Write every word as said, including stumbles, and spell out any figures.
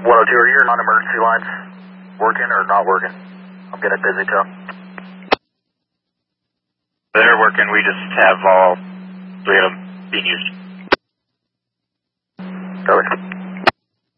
one oh two, are your non-emergency lines working or not working? I'm getting busy too. They're working, we just have all three of them being used. Over.